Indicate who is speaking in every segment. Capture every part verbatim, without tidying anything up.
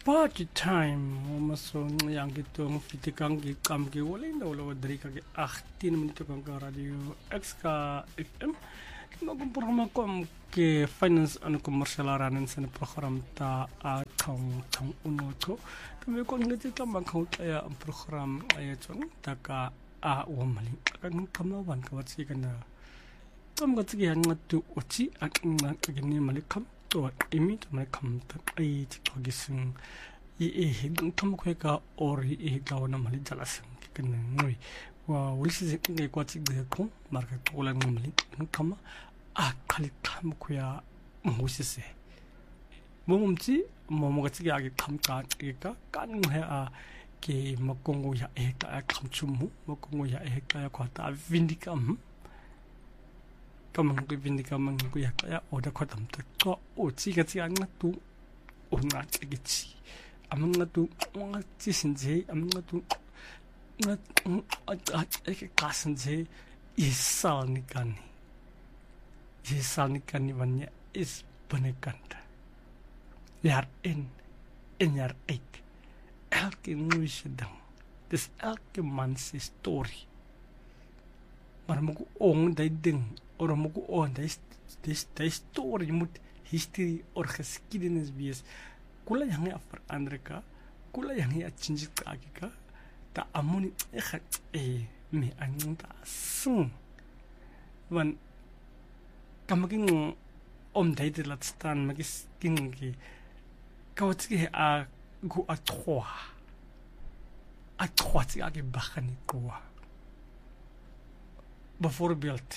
Speaker 1: Party time, omaso yang gitu fitikang gi kam gi wala inda wala wadri ka gi achttien minuten kan ka radio X K F M. Kino kung programa ko ke finance ano commercial aranan sa program ta atong tong uno to. Kami ko ngiti ka magkau kaya ang program ay chon taka a wamali. Kan kamawan ka watsi kana. Kam ka tsigi hanga tu ochi ak nga kagini malikam. 또 이미 정말 감다 이 저기슨 이 탐구가 오리 이 가오나 말이 잘았음 그는 뭐이 와 우리스 게 과지 그고 마르가 돌아는 말이 그만 아 칼리 탐구야 무시세 뭐음지 뭐뭐가 지게 아기 감가 그러니까 깐해야 게 먹공고야 애가 감춤무 먹공고야 애가 과다 빈디감 kaman ko bindika man ko yakaya oda ko tamta to o chiga chi anga tu o nga chigichi amanga tu nga chisinje amanga tu nga a eke kasinje isalnikani isalnikani vanya is banekanta yar in in yar eight elke nuishedang des elke man's story maar mo ko ong dai ding Orang moet on deze deze deze story moet history or geschiedenis wees. Kula yang ya veranderen ka, kula yang ya change ka ka, ta amoni echt eh me anjing ta sung. Want kamaking om date laat staan, magis kingi. Kawatsi a gu a trois. A trois si age bakani kwa. Bijvoorbeeld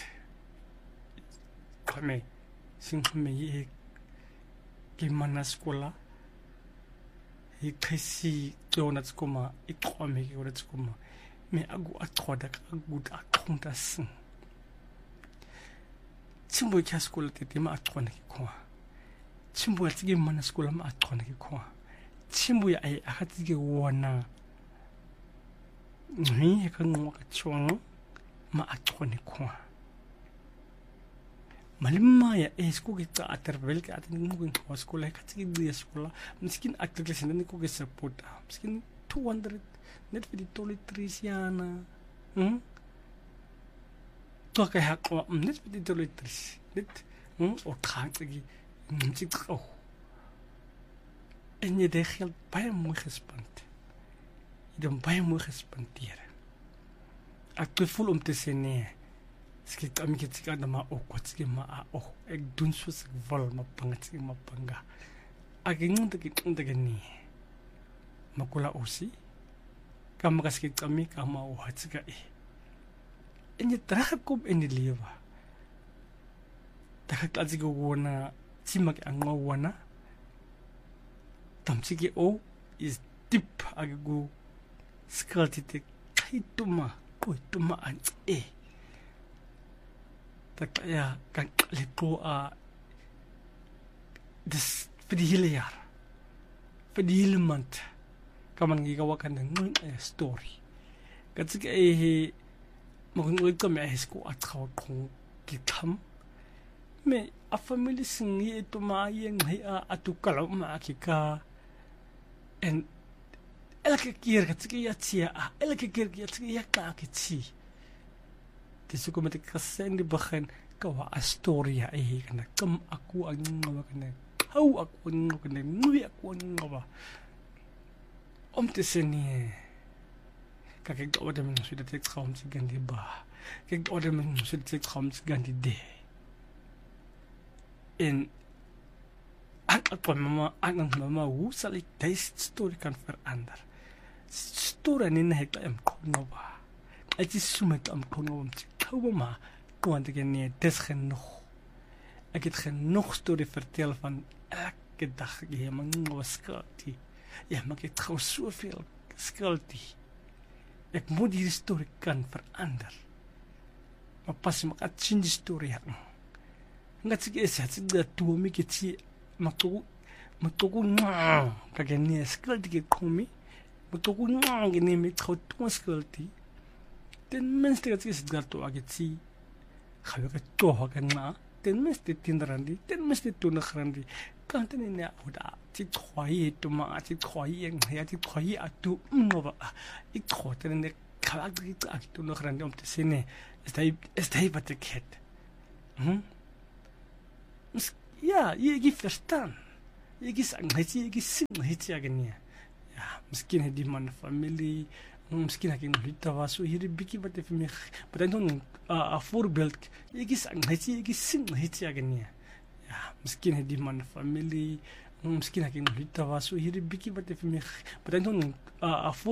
Speaker 1: kami sing kami ye gimana sekolah ye kasi donat sekolah itu kami kita sekolah me agu athoda agu akhonta sing chimbo kya sekolah tete ma athona ki kwa chimbo ya gimana sekolah ma athona ki kwa chimbo ya ai akati ke wona ni ka ngwa ka chong ma athona kwa Malimma ya eh sko kita aterbel ke atin mungkin sekolah kecil dia sekolah miskin aktor kelas ini ko ke support miskin two hundred net video toiletries yana hm to ka hak net video toiletries net hm o khang tigi ngci tro en je de geld baie mooi gespend je dan baie mooi gespendeer ek het voel om te sê nee Ski kami kita ada ma oh kuat ski ma oh ek dun sus vol ma pangat ski ma panga aging untuk kita untuk ni makula osi kami kasih kami kami oh hati eh ini terakhir ini liwa terakhir lagi go wana cimak angwa wana tam sigi oh is deep agu sekal titik itu mah oh itu mah eh tak ya kan lepo a des for the hele jaar for the hele month kaman gigawa kan ng story kasi eh magungul ko me esko at ko kitam me a family singi ito maayang haya atukalaw maakika and elke keer kasi ya tia elke keer kasi ya kakichi Tisu ko mati kasen di bahan kawa astoria eh kana kam aku ang ngawa kana kau aku ang ngawa kana ngui aku ang ngawa om tiseni kakek do ada men sudah tek traum si gandi ba kek do ada men sudah tek traum si gandi de in ak ak mama ak mama wu sali taste story kan verander story ni na hekla em ngawa Het is zo met hem kon om te komen, maar want ik niet, het is genoeg. Ik heb genoeg story vertellen van elke dag. Je mag niet wat schuld. Je mag het gewoon zoveel schuld. Ik moet die story kan veranderen. Maar pas ik het change story hebben. Nggak sih es het dat tuh mi kecil, mak tuh mak tuh ngang, kagak nih schuld dikit kumi, mak tuh ngang ini mi tahu tuh schuld. Ten minste dat is dat to agitsi khawe ka to ha kana ten minste tindrandi ten minste to na khrandi kanten ni uda ti khoi tu ma ti khoi yang ya ti khoi atu ngoba ik khoten ne kala ki tu no grande om te sine sta sta pat ket hm ja je gi verstaan je gi sang het je gi sing het ja genia ja miskien het die man familie miskien ek nog niet was so hier 'n bietjie wat vir my maar dan 'n 'n voorbeeld je gi sang het je gi sing het ja genia ja miskien het die man familie miskien ek nog niet was so hier 'n bietjie wat vir my maar dan 'n 'n